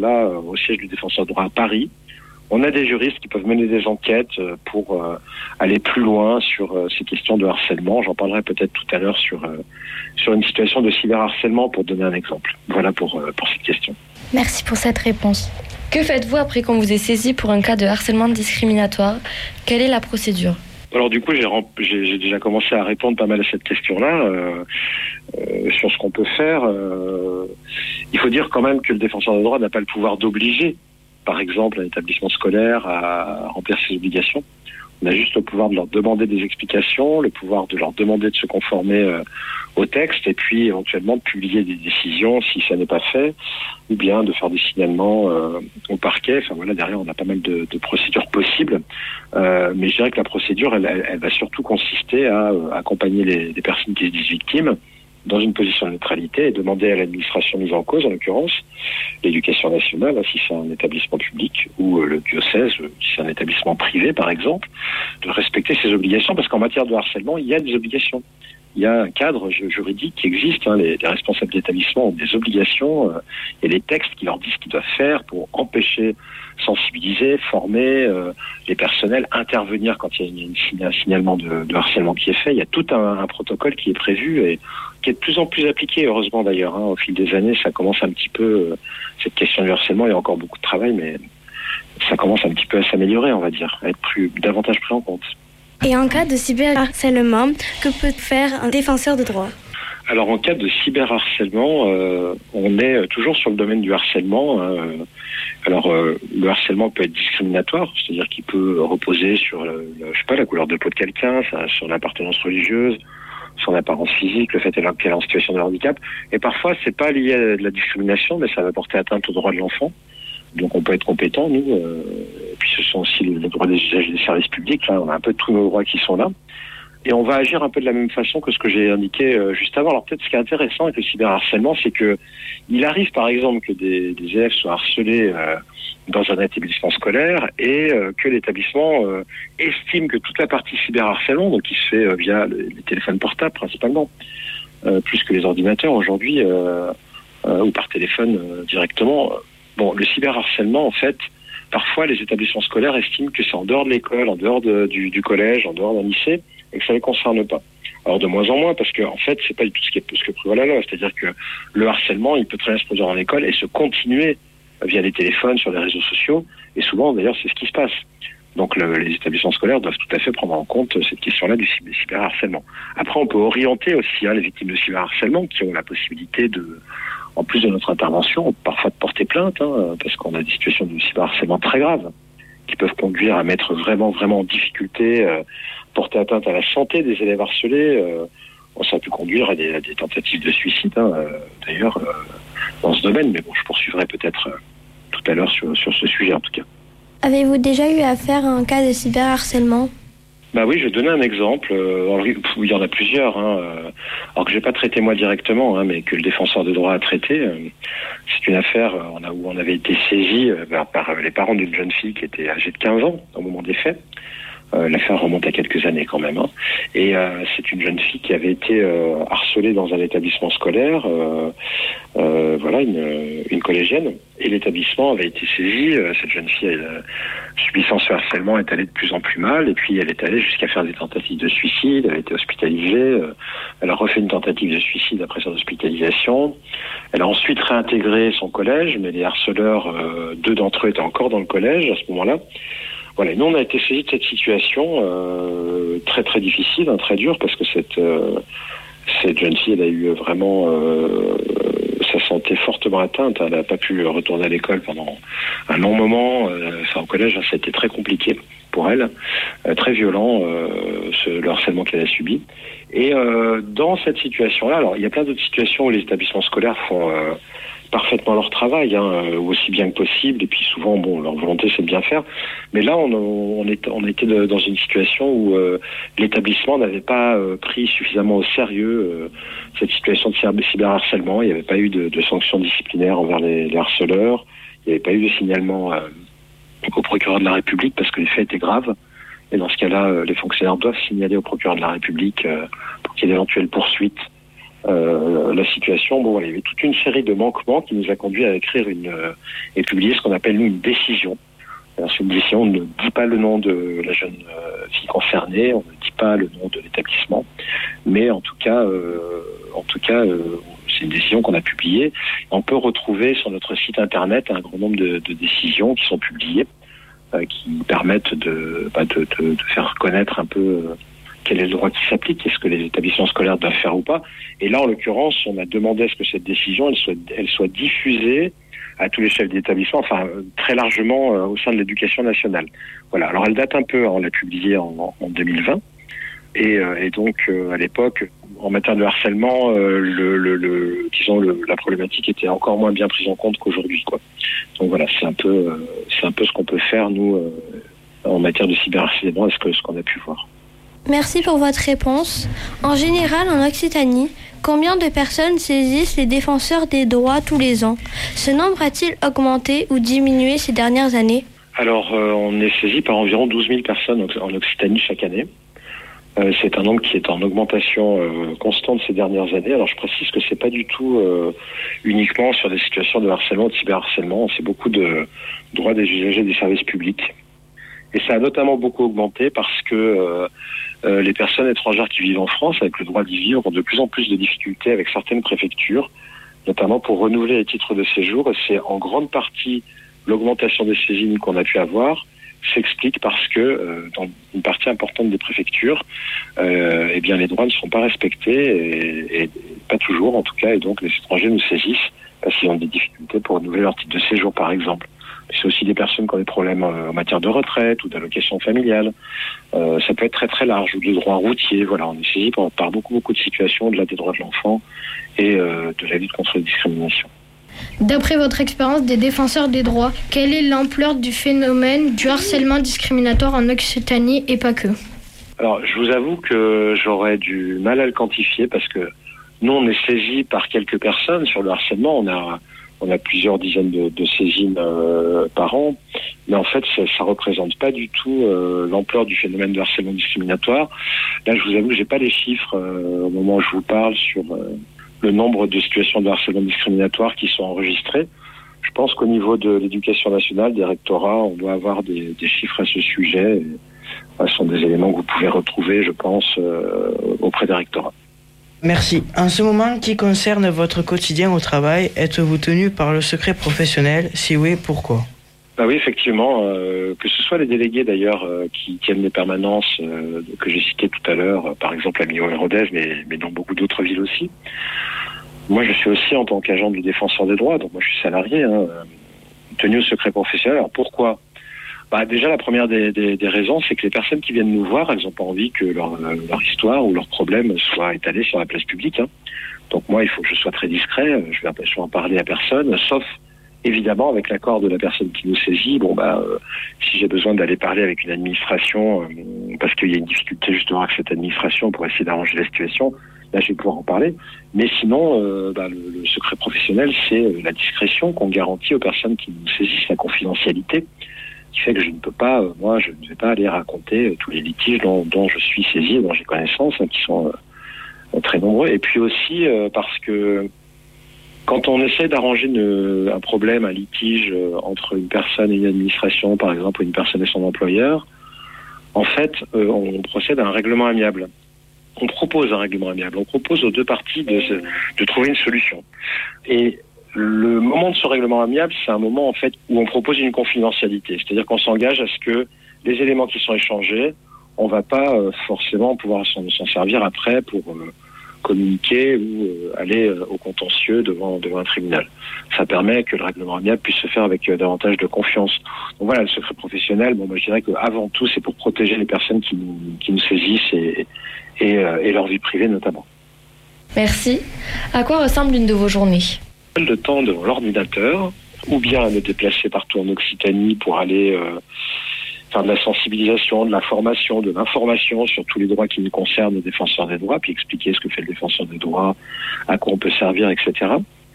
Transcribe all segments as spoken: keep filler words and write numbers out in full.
là euh, au siège du défenseur des droits à Paris. On a des juristes qui peuvent mener des enquêtes euh, pour euh, aller plus loin sur euh, ces questions de harcèlement. J'en parlerai peut-être tout à l'heure sur euh, sur une situation de cyberharcèlement pour donner un exemple. Voilà pour euh, pour cette question. Merci pour cette réponse. Que faites-vous après qu'on vous ait saisi pour un cas de harcèlement discriminatoire ? Quelle est la procédure ? Alors du coup, j'ai, j'ai, j'ai déjà commencé à répondre pas mal à cette question-là euh, euh, sur ce qu'on peut faire. Euh, il faut dire quand même que le défenseur des droits n'a pas le pouvoir d'obliger, par exemple, un établissement scolaire à remplir ses obligations. On a juste le pouvoir de leur demander des explications, le pouvoir de leur demander de se conformer euh, au texte et puis éventuellement de publier des décisions si ça n'est pas fait, ou bien de faire des signalements euh, au parquet. Enfin voilà, derrière on a pas mal de, de procédures possibles, euh, mais je dirais que la procédure, elle, elle, elle va surtout consister à euh, accompagner les, les personnes qui se disent victimes dans une position de neutralité et demander à l'administration mise en cause, en l'occurrence l'éducation nationale, hein, si c'est un établissement public, ou euh, le diocèse, euh, si c'est un établissement privé par exemple, de respecter ses obligations, parce qu'en matière de harcèlement, il y a des obligations. Il y a un cadre juridique qui existe, hein, les, les responsables d'établissement ont des obligations, euh, et les textes qui leur disent ce qu'ils doivent faire pour empêcher, sensibiliser, former euh, les personnels, intervenir quand il y a, une, une, un signalement de, de harcèlement qui est fait. Il y a tout un, un protocole qui est prévu et qui est de plus en plus appliqué, heureusement d'ailleurs. Hein. Au fil des années, ça commence un petit peu, euh, cette question du harcèlement, il y a encore beaucoup de travail, mais ça commence un petit peu à s'améliorer, on va dire, à être plus, davantage pris en compte. Et en cas de cyberharcèlement, que peut faire un défenseur de droit ? Alors en cas de cyberharcèlement, euh, on est toujours sur le domaine du harcèlement. Hein. Alors euh, le harcèlement peut être discriminatoire, c'est-à-dire qu'il peut reposer sur le, le, je sais pas, la couleur de peau de quelqu'un, ça, sur l'appartenance religieuse, son apparence physique, le fait qu'elle est en situation de handicap. Et parfois c'est pas lié à de la discrimination, mais ça va porter atteinte aux droits de l'enfant. Donc on peut être compétent, nous. Euh, et puis ce sont aussi les droits des usagers des services publics. Là, on a un peu tous nos droits qui sont là. Et on va agir un peu de la même façon que ce que j'ai indiqué euh, juste avant. Alors peut-être ce qui est intéressant avec le cyberharcèlement, c'est que il arrive par exemple que des, des élèves soient harcelés euh, dans un établissement scolaire et euh, que l'établissement euh, estime que toute la partie cyberharcèlement, donc qui se fait euh, via les, les téléphones portables principalement, euh, plus que les ordinateurs aujourd'hui, euh, euh, ou par téléphone euh, directement. Bon, le cyberharcèlement, en fait, parfois les établissements scolaires estiment que c'est en dehors de l'école, en dehors de, du, du collège, en dehors d'un lycée, et que ça ne les concerne pas. Alors de moins en moins, parce que en fait, c'est pas du tout ce, qui est, ce que prévoit la loi. C'est-à-dire que le harcèlement, il peut très bien se produire en école et se continuer via les téléphones, sur les réseaux sociaux, et souvent, d'ailleurs, c'est ce qui se passe. Donc le, les établissements scolaires doivent tout à fait prendre en compte cette question-là du cyberharcèlement. Après, on peut orienter aussi hein, les victimes de cyberharcèlement qui ont la possibilité de, en plus de notre intervention, parfois de porter plainte, hein, parce qu'on a des situations de cyberharcèlement très graves qui peuvent conduire à mettre vraiment, vraiment en difficulté, euh, porter atteinte à la santé des élèves harcelés. Euh, ça a pu conduire à des, à des tentatives de suicide, hein, euh, d'ailleurs, euh, dans ce domaine. Mais bon, je poursuivrai peut-être euh, tout à l'heure sur, sur ce sujet, en tout cas. Avez-vous déjà eu affaire à un cas de cyberharcèlement ? Bah oui, je vais donner un exemple. Euh, alors, il y en a plusieurs, hein, euh, alors que j'ai pas traité moi directement, hein, mais que le défenseur des droits a traité. Euh, c'est une affaire euh, on a, où on avait été saisi euh, par, par les parents d'une jeune fille qui était âgée de quinze ans au moment des faits. Euh, l'affaire remonte à quelques années quand même. Hein. Et euh, c'est une jeune fille qui avait été euh, harcelée dans un établissement scolaire, euh, euh, voilà, une, une collégienne. Et l'établissement avait été saisi. Euh, cette jeune fille, elle, euh, subissant ce harcèlement, est allée de plus en plus mal. Et puis elle est allée jusqu'à faire des tentatives de suicide. Elle a été hospitalisée. Euh, elle a refait une tentative de suicide après son hospitalisation. Elle a ensuite réintégré son collège, mais les harceleurs, euh, deux d'entre eux étaient encore dans le collège à ce moment-là. Voilà, nous on a été saisis de cette situation euh, très très difficile, hein, très dure, parce que cette euh, cette jeune fille, elle a eu vraiment euh, sa santé fortement atteinte. Elle n'a pas pu retourner à l'école pendant un long moment. Euh, enfin, au collège, ça a été très compliqué pour elle, euh, très violent, euh, ce, le harcèlement qu'elle a subi. Et euh, dans cette situation-là, alors il y a plein d'autres situations où les établissements scolaires font euh, parfaitement leur travail, hein, aussi bien que possible, et puis souvent, bon, leur volonté c'est de bien faire. Mais là, on, on, est, on était de, dans une situation où euh, l'établissement n'avait pas euh, pris suffisamment au sérieux euh, cette situation de cyberharcèlement. Il n'y avait pas eu de, de sanctions disciplinaires envers les, les harceleurs. Il n'y avait pas eu de signalement euh, au procureur de la République parce que les faits étaient graves. Et dans ce cas-là, euh, les fonctionnaires doivent signaler au procureur de la République euh, pour qu'il y ait d'éventuelles poursuites euh, la situation. Bon, il y avait toute une série de manquements qui nous a conduit à écrire une euh, et publier ce qu'on appelle nous une décision. Alors, c'est une décision, on ne dit pas le nom de la jeune euh, fille concernée, on ne dit pas le nom de l'établissement, mais en tout cas, euh, en tout cas, euh, c'est une décision qu'on a publiée. On peut retrouver sur notre site internet un grand nombre de, de décisions qui sont publiées, euh, qui permettent de, bah, de, de, de faire connaître un peu euh, quel est le droit qui s'applique, est-ce que les établissements scolaires doivent faire ou pas. Et là, en l'occurrence, on a demandé à ce que cette décision, elle soit, elle soit diffusée à tous les chefs d'établissement, enfin très largement euh, au sein de l'éducation nationale. Voilà. Alors elle date un peu, on l'a publiée en, en deux mille vingt, et, euh, et donc euh, à l'époque, en matière de harcèlement, euh, le, le, le, disons le, la problématique était encore moins bien prise en compte qu'aujourd'hui, quoi. Donc voilà, c'est un peu, euh, c'est un peu ce qu'on peut faire nous euh, en matière de cyberharcèlement, est-ce que ce qu'on a pu voir. Merci pour votre réponse. En général, en Occitanie, combien de personnes saisissent les défenseurs des droits tous les ans? Ce nombre a-t-il augmenté ou diminué ces dernières années? Alors, euh, on est saisi par environ douze mille personnes en Occitanie chaque année. Euh, c'est un nombre qui est en augmentation euh, constante ces dernières années. Alors, je précise que c'est pas du tout euh, uniquement sur des situations de harcèlement ou de cyberharcèlement. C'est beaucoup de droits des usagers des services publics. Et ça a notamment beaucoup augmenté parce que euh, euh, les personnes étrangères qui vivent en France, avec le droit d'y vivre, ont de plus en plus de difficultés avec certaines préfectures, notamment pour renouveler les titres de séjour. Et c'est en grande partie l'augmentation des saisines qu'on a pu avoir s'explique parce que euh, dans une partie importante des préfectures, euh, eh bien les droits ne sont pas respectés et, et pas toujours en tout cas. Et donc les étrangers nous saisissent parce qu'ils ont des difficultés pour renouveler leur titre de séjour, par exemple. C'est aussi des personnes qui ont des problèmes en matière de retraite ou d'allocation familiale. Euh, ça peut être très très large, ou de droits routiers. Voilà, on est saisi par, par beaucoup beaucoup de situations au-delà des droits de l'enfant et euh, de la lutte contre les discriminations. D'après votre expérience des défenseurs des droits, quelle est l'ampleur du phénomène du harcèlement discriminatoire en Occitanie et pas que? Alors, je vous avoue que j'aurais du mal à le quantifier parce que nous, on est saisi par quelques personnes sur le harcèlement. On a On a plusieurs dizaines de, de saisines euh, par an, mais en fait, ça, ça représente pas du tout euh, l'ampleur du phénomène de harcèlement discriminatoire. Là, je vous avoue, j'ai pas les chiffres euh, au moment où je vous parle sur euh, le nombre de situations de harcèlement discriminatoire qui sont enregistrées. Je pense qu'au niveau de l'éducation nationale, des rectorats, on doit avoir des, des chiffres à ce sujet. Et, euh, ce sont des éléments que vous pouvez retrouver, je pense, euh, auprès des rectorats. Merci. En ce moment qui concerne votre quotidien au travail, êtes-vous tenu par le secret professionnel? Si oui, pourquoi? Ah oui, effectivement, euh, que ce soit les délégués d'ailleurs euh, qui tiennent les permanences euh, que j'ai citées tout à l'heure, euh, par exemple à Millau-et-Rodez, mais, mais dans beaucoup d'autres villes aussi. Moi, je suis aussi en tant qu'agent du défenseur des droits, donc moi je suis salarié, hein, tenu au secret professionnel. Alors pourquoi? Bah, déjà, la première des, des, des raisons, c'est que les personnes qui viennent nous voir, elles n'ont pas envie que leur, leur histoire ou leurs problèmes soient étalés sur la place publique, hein. Donc moi, il faut que je sois très discret, je vais en parler à personne, sauf évidemment avec l'accord de la personne qui nous saisit. Bon, bah, euh, si j'ai besoin d'aller parler avec une administration, euh, parce qu'il y a une difficulté justement avec cette administration pour essayer d'arranger la situation, là, je vais pouvoir en parler. Mais sinon, euh, bah, le, le secret professionnel, c'est la discrétion qu'on garantit aux personnes qui nous saisissent, la confidentialité, qui fait que je ne peux pas, euh, moi, je ne vais pas aller raconter euh, tous les litiges dont, dont je suis saisi, dont j'ai connaissance, hein, qui sont euh, très nombreux. Et puis aussi euh, parce que quand on essaie d'arranger une, un problème, un litige euh, entre une personne et une administration, par exemple, ou une personne et son employeur, en fait, euh, on procède à un règlement amiable. On propose un règlement amiable. On propose aux deux parties de, de trouver une solution. Et le moment de ce règlement amiable, c'est un moment en fait où on propose une confidentialité, c'est-à-dire qu'on s'engage à ce que les éléments qui sont échangés, on va pas euh, forcément pouvoir s'en, s'en servir après pour euh, communiquer ou euh, aller euh, au contentieux devant devant un tribunal. Ça permet que le règlement amiable puisse se faire avec euh, davantage de confiance. Donc voilà, le secret professionnel, bon, moi je dirais qu'avant tout, c'est pour protéger les personnes qui nous, qui nous saisissent et, et, euh, et leur vie privée notamment. Merci. À quoi ressemble une de vos journées? De temps devant l'ordinateur, ou bien à me déplacer partout en Occitanie pour aller euh, faire de la sensibilisation, de la formation, de l'information sur tous les droits qui nous concernent aux défenseurs des droits, puis expliquer ce que fait le défenseur des droits, à quoi on peut servir, et cetera.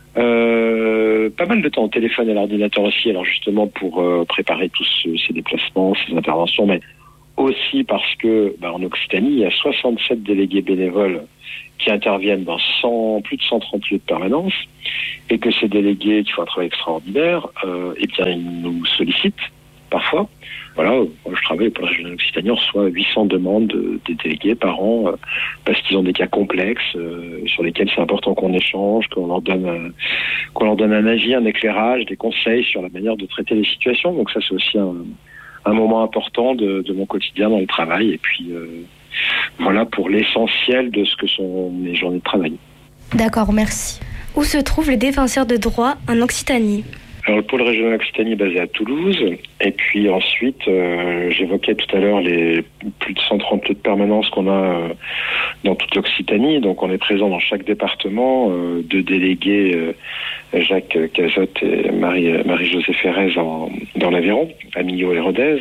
Euh, pas mal de temps au téléphone et à l'ordinateur aussi, alors justement pour euh, préparer tous ces déplacements, ces interventions, mais aussi parce que bah, en Occitanie, il y a soixante-sept délégués bénévoles qui interviennent dans cent, plus de cent trente lieux de permanence, et que ces délégués qui font un travail extraordinaire, euh, eh bien, ils nous sollicitent parfois. Voilà, moi je travaille pour la région Occitanie, on reçoit huit cents demandes de, des délégués par an euh, parce qu'ils ont des cas complexes euh, sur lesquels c'est important qu'on échange, qu'on leur donne un, qu'on leur donne un avis, un éclairage, des conseils sur la manière de traiter les situations. Donc ça c'est aussi un, un moment important de, de mon quotidien dans le travail. Et puis euh, voilà pour l'essentiel de ce que sont mes journées de travail. D'accord, merci. Où se trouve le défenseur de droit en Occitanie ? Alors, le pôle régional Occitanie est basé à Toulouse. Et puis ensuite, euh, j'évoquais tout à l'heure les plus de cent trente lieux de permanence qu'on a euh, dans toute l'Occitanie. Donc, on est présent dans chaque département. Euh, deux délégués, euh, Jacques Cazotte et Marie, Marie-Josée Ferrez en, dans l'Aveyron, à Millau et Rodez.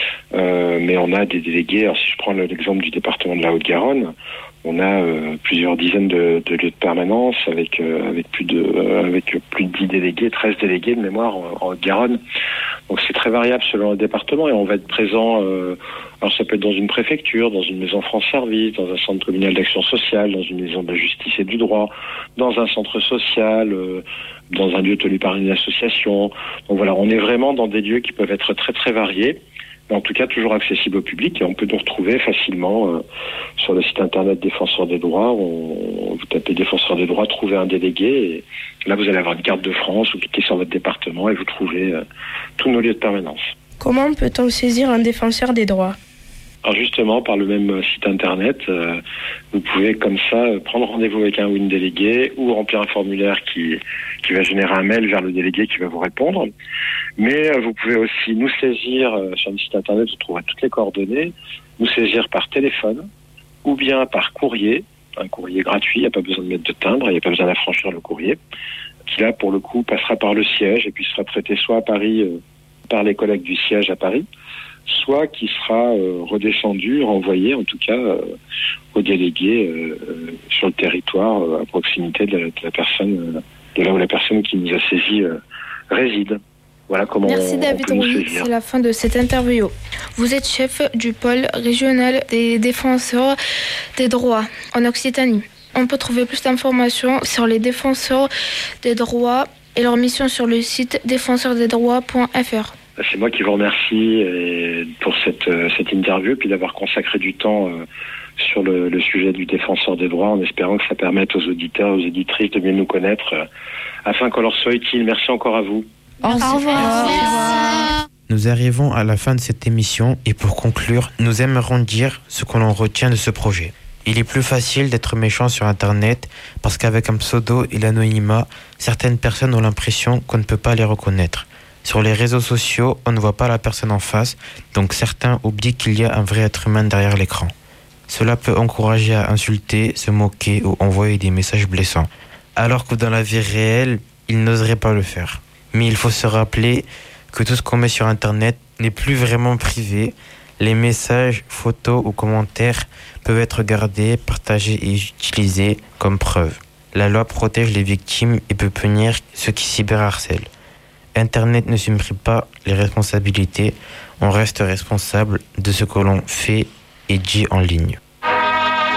Euh, mais on a des délégués, alors si je prends l'exemple du département de la Haute-Garonne, on a euh, plusieurs dizaines de, de lieux de permanence avec euh, avec plus de euh, avec plus de dix délégués, treize délégués de mémoire en, en Haute-Garonne. Donc c'est très variable selon le département et on va être présent. Euh, alors ça peut être dans une préfecture, dans une maison France Service, dans un centre communal d'action sociale, dans une maison de la justice et du droit, dans un centre social, euh, dans un lieu tenu par une association. Donc voilà, on est vraiment dans des lieux qui peuvent être très très variés. Mais en tout cas, toujours accessible au public et on peut nous retrouver facilement euh, sur le site internet Défenseur des droits. On, vous tapez Défenseur des droits, trouvez un délégué et là vous allez avoir une carte de France, vous cliquez sur votre département et vous trouvez euh, tous nos lieux de permanence. Comment peut-on saisir un défenseur des droits ? Alors justement, par le même site internet, euh, vous pouvez comme ça prendre rendez-vous avec un ou une déléguée ou remplir un formulaire qui, qui va générer un mail vers le délégué qui va vous répondre. Mais euh, vous pouvez aussi nous saisir euh, sur le site internet, vous trouverez toutes les coordonnées, nous saisir par téléphone ou bien par courrier, un courrier gratuit, il n'y a pas besoin de mettre de timbre, il n'y a pas besoin d'affranchir le courrier, qui là pour le coup passera par le siège et puis sera traité soit à Paris euh, par les collègues du siège à Paris, soit qui sera euh, redescendu, renvoyé en tout cas euh, aux délégués euh, euh, sur le territoire euh, à proximité de la, de la personne, euh, de là où la personne qui nous a saisi euh, réside. Voilà comment Merci on, David on peut Rouilly, c'est la fin de cette interview. Vous êtes chef du pôle régional des défenseurs des droits en Occitanie. On peut trouver plus d'informations sur les défenseurs des droits et leur mission sur le site défenseur des droits point f r. C'est moi qui vous remercie pour cette, cette interview, puis d'avoir consacré du temps sur le, le sujet du défenseur des droits, en espérant que ça permette aux auditeurs, aux auditrices de mieux nous connaître, afin qu'on leur soit utile. Merci encore à vous. Au revoir. Au revoir. Nous arrivons à la fin de cette émission et pour conclure, nous aimerions dire ce que l'on retient de ce projet. Il est plus facile d'être méchant sur Internet parce qu'avec un pseudo et l'anonymat, certaines personnes ont l'impression qu'on ne peut pas les reconnaître. Sur les réseaux sociaux, on ne voit pas la personne en face, donc certains oublient qu'il y a un vrai être humain derrière l'écran. Cela peut encourager à insulter, se moquer ou envoyer des messages blessants, alors que dans la vie réelle, ils n'oseraient pas le faire. Mais il faut se rappeler que tout ce qu'on met sur Internet n'est plus vraiment privé. Les messages, photos ou commentaires peuvent être gardés, partagés et utilisés comme preuve. La loi protège les victimes et peut punir ceux qui cyberharcèlent. Internet ne supprime pas les responsabilités, on reste responsable de ce que l'on fait et dit en ligne.